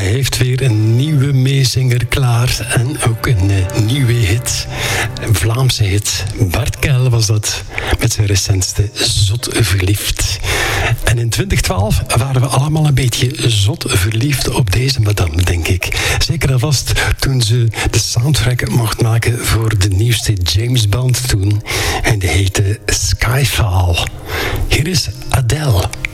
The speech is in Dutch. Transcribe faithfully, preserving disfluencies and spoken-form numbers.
heeft weer een nieuwe meezinger klaar. En ook een uh, nieuwe hit. Een Vlaamse hit. Bart Kuil was dat. Met zijn recentste Zot Verliefd. En in twintig twaalf waren we allemaal een beetje zot verliefd op deze madame, denk ik. Zeker en vast toen ze de soundtrack mocht maken voor de nieuwste James Bond toen. En die heette Skyfall. Hier is Adele.